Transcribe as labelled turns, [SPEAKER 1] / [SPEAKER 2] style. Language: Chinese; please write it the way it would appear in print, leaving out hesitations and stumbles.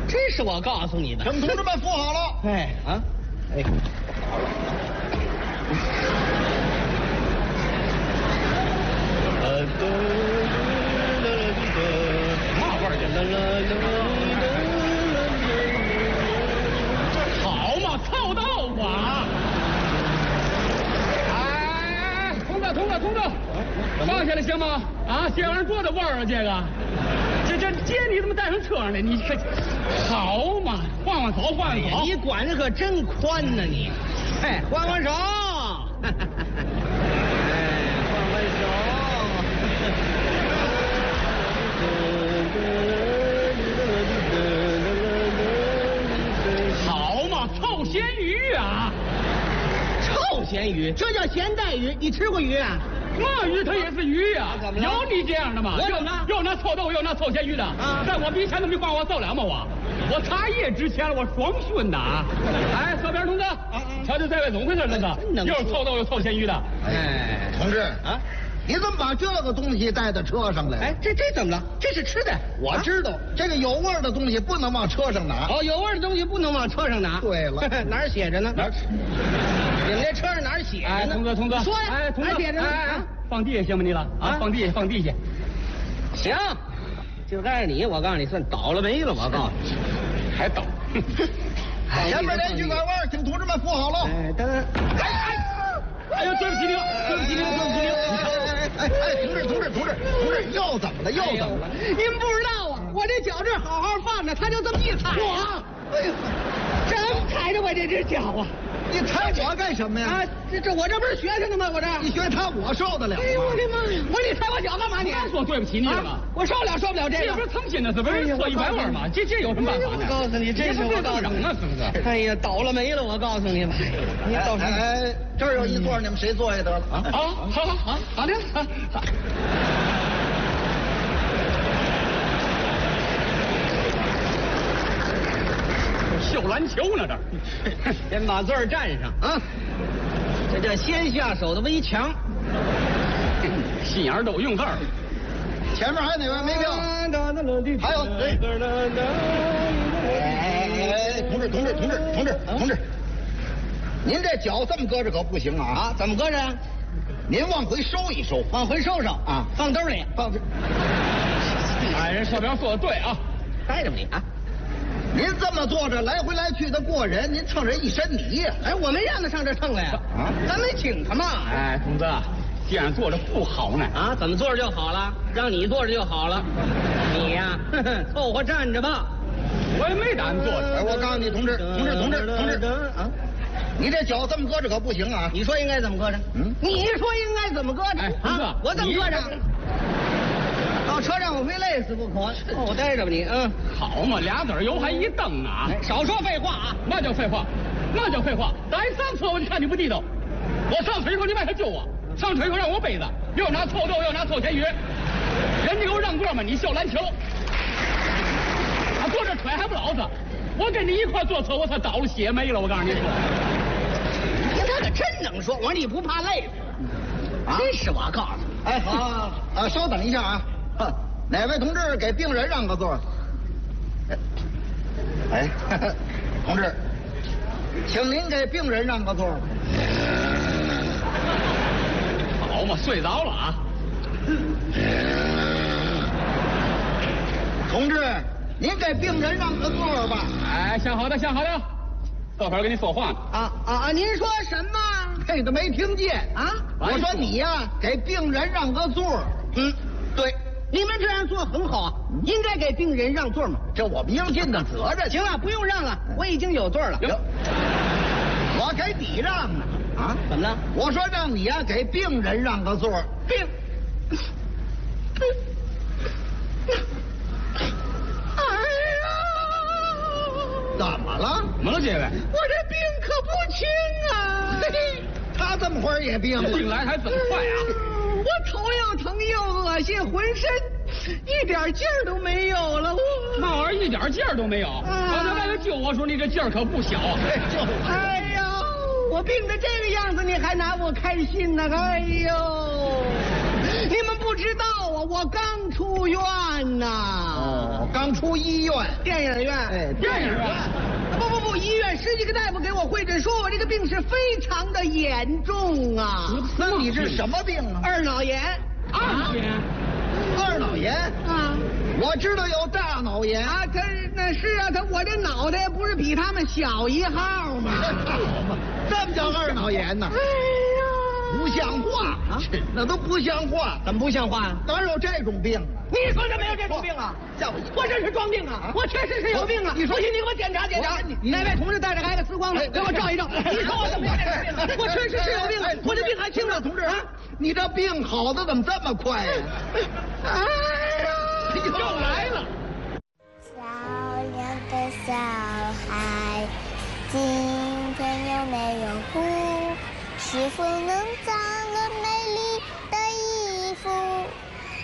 [SPEAKER 1] 这是我告诉你的。
[SPEAKER 2] 请同志们扶好了。
[SPEAKER 1] 哎啊，哎。嘛味儿去？好嘛，凑到吧！哎，同志，放下来行吗？啊，这玩意儿多大味儿啊！这接你怎么带上车上来？你这好嘛，换走。你管的可真宽呢你。哎，换手。哎，换手。好嘛，臭咸鱼啊！臭咸鱼，这叫咸带鱼。你吃过鱼啊？嘛鱼它也是鱼呀、啊，有你这样的吗？我怎么了？又拿臭豆，又拿臭咸鱼的啊！在我比钱都没管我走了吗？我茶叶值钱了，我双训的啊！哎，小边同志，瞧瞧这位怎么回事？这个又是臭豆又臭咸鱼的。
[SPEAKER 2] 哎，同志啊，你怎么把这个东西带到车上来？
[SPEAKER 1] 哎，这怎么了？这是吃的。
[SPEAKER 2] 我知道，这个有味儿的东西不能往车上拿。
[SPEAKER 1] 哦，有味儿的东西不能往车上拿。
[SPEAKER 2] 对了，
[SPEAKER 1] 哪儿写着呢？你们这车上哪儿写着呢？
[SPEAKER 2] 哎，同志，
[SPEAKER 1] 说呀！
[SPEAKER 2] 哎，同志，
[SPEAKER 1] 写着呢。
[SPEAKER 2] 放地下行吗？你了啊？放地下。
[SPEAKER 1] 行，就该你，我告诉你，算倒了霉了。我告诉你，还倒。
[SPEAKER 2] 前面连续拐弯，请同志们扶好了。
[SPEAKER 1] 哎，等。哎呦，对不起您。
[SPEAKER 2] 哎，同志，又怎么了？您
[SPEAKER 1] 不知道啊，我这脚这好好放着，他就这么一踩。哎呦，真踩着我这只脚啊！
[SPEAKER 2] 你踩我干什么呀？
[SPEAKER 1] 啊，我这不是学他呢吗？我这
[SPEAKER 2] 你学他，我受得了吗？
[SPEAKER 1] 哎呦我的妈呀！你踩我脚干嘛你？
[SPEAKER 2] 刚说对不起你了，
[SPEAKER 1] 我受不了这个。
[SPEAKER 2] 这不是诚心的，是不是错100万吗？这有什么办法呢？
[SPEAKER 1] 我告诉你，这是我告诉你，
[SPEAKER 2] 是不是？
[SPEAKER 1] 哎呀，倒了霉了！我告诉你吧，你倒什么？
[SPEAKER 2] 哎，这儿有一座，你们谁坐下得了？啊，
[SPEAKER 1] 好的。
[SPEAKER 2] 绣篮球呢，这
[SPEAKER 1] 先把字儿占上啊！这叫先下手的围墙，
[SPEAKER 2] 心眼都用字儿。前面还有哪位没票？还有，同志，您这脚这么搁着可不行啊！
[SPEAKER 1] 啊，怎么搁着？
[SPEAKER 2] 您往回收一收，
[SPEAKER 1] 往回收啊，放兜里，
[SPEAKER 2] 放这。哎，人小彪说的对啊，
[SPEAKER 1] 待着吧你啊！
[SPEAKER 2] 您这么坐着来回来去的过人，您蹭人一身泥呀！
[SPEAKER 1] 哎，我没让他上这蹭来呀！
[SPEAKER 2] 啊，
[SPEAKER 1] 咱没请他嘛！
[SPEAKER 2] 哎，同志，这样坐着不好呢。
[SPEAKER 1] 啊，怎么坐着就好了？让你坐着就好了。你呀，凑合站着吧。
[SPEAKER 2] 我也没打算坐着。哎，我告诉你，同志啊，你这脚这么搁着可不行啊！
[SPEAKER 1] 你说应该怎么搁着？你说应该怎么搁着？
[SPEAKER 2] 哎，
[SPEAKER 1] 啊，我怎么搁着？到车上我非累死不可。我待着吧你，
[SPEAKER 2] 好嘛，俩子儿油还一蹬啊！
[SPEAKER 1] 少说废话啊！
[SPEAKER 2] 那叫废话。打一上车我就看你不地道，我上车以后你外头救我，上车以后让我背着，又拿臭豆又拿臭咸鱼，人家给我让座嘛，你绣篮球，坐这腿还不老实，我跟你一块坐车我才倒了血霉了，我告诉你说。
[SPEAKER 1] 他可真能说，我说你不怕累啊？真是我告诉你。
[SPEAKER 2] 哎，好啊，稍等一下啊。哪位同志给病人让个座？哎，同志，请您给病人让个座。好嘛，睡着了啊。同志，您给病人让个座吧。哎，想好的。这会儿跟你说话呢。
[SPEAKER 1] 啊！您说什么？
[SPEAKER 2] 这个没听见啊！我说你呀，给病人让个座。对。
[SPEAKER 1] 你们这样做很好啊，应该给病人让座嘛，
[SPEAKER 2] 这我们应尽的责任。
[SPEAKER 1] 行了，不用让了，我已经有座了。
[SPEAKER 2] 我给你让呢。啊？
[SPEAKER 1] 怎么了？
[SPEAKER 2] 我说让你呀给病人让个座。
[SPEAKER 1] 病。哎呀！
[SPEAKER 2] 怎么了？怎么了，这位？
[SPEAKER 1] 我这病可不轻啊！
[SPEAKER 2] 他这么会儿也病了，
[SPEAKER 1] 病来还这么快啊！我头又疼又恶心，浑身一点劲儿都没有了。
[SPEAKER 2] 那玩意儿一点劲儿都没有。刚才外头救我说你这劲儿可不小。
[SPEAKER 1] 哎呦，我病成这个样子，你还拿我开心呢？哎呦，你们不知道啊，我刚出院呐。
[SPEAKER 3] 刚出医院，
[SPEAKER 1] 电影院，
[SPEAKER 3] 哎，
[SPEAKER 2] 电影院。
[SPEAKER 1] 不，医院10几个大夫给我会诊，说我这个病是非常的严重啊。
[SPEAKER 3] 那你是什么病啊？
[SPEAKER 1] 二脑炎。
[SPEAKER 3] 二脑炎
[SPEAKER 1] 啊？
[SPEAKER 3] 我知道有大脑炎
[SPEAKER 1] 啊，我这脑袋不是比他们小1号吗？
[SPEAKER 3] 这么叫二脑炎呢？
[SPEAKER 1] 哎呀，
[SPEAKER 3] 不像话啊！那都不像话，
[SPEAKER 1] 怎么不像话？
[SPEAKER 3] 哪有这种病啊？
[SPEAKER 1] 你说这没有这种病啊？
[SPEAKER 3] 叫
[SPEAKER 1] 我这是装病啊！我确实是有病啊！
[SPEAKER 3] 你说
[SPEAKER 1] 你给我检查检查。哪位同志带着 X 光来，给我照一照。你说我怎么有这种病？我确实是有病啊！我这病还轻呢，同志啊！
[SPEAKER 3] 你这病好的怎么这么快呀？
[SPEAKER 1] 哎呀，
[SPEAKER 2] 又来了。
[SPEAKER 4] 漂亮的小孩，今天有没有哭？是否能将